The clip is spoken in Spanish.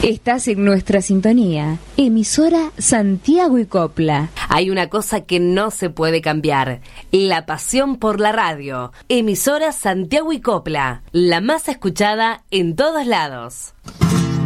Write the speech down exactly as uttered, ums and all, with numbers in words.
Estás en nuestra sintonía, emisora Santiago y Copla. Hay una cosa que no se puede cambiar, la pasión por la radio. Emisora Santiago y Copla, la más escuchada en todos lados.